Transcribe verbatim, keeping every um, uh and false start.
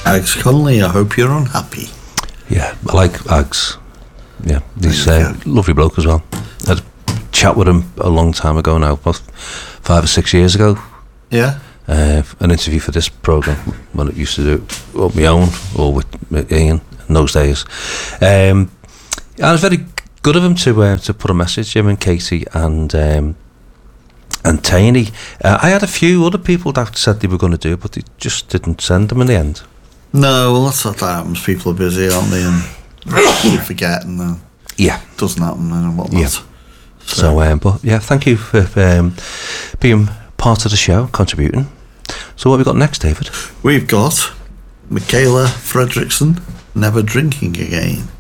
Ags Conley, I hope you're unhappy. Yeah, I like Ags. Yeah, he's a uh, lovely bloke as well. I had a chat with him a long time ago now, about five or six years ago. Yeah. Uh, an interview for this programme when I used to do it on my own or with Ian in those days. Um, and it was very good of him to uh, to put a message, him and Katie and um, and Taney. Uh, I had a few other people that said they were going to do it, but they just didn't send them in the end. No, well, that's what happens. People are busy, aren't they? And you forget, and uh, yeah, it doesn't happen and whatnot. Yeah. So, so um, but yeah, thank you for um, being part of the show, contributing. So what have we got next, David? We've got Michaela Fredrickson, Never Drinking Again.